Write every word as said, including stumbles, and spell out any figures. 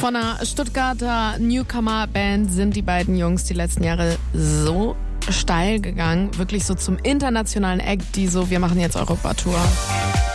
Von einer Stuttgarter Newcomer-Band sind die beiden Jungs die letzten Jahre so steil gegangen. Wirklich so zum internationalen Act, die so, wir machen jetzt Europa-Tour.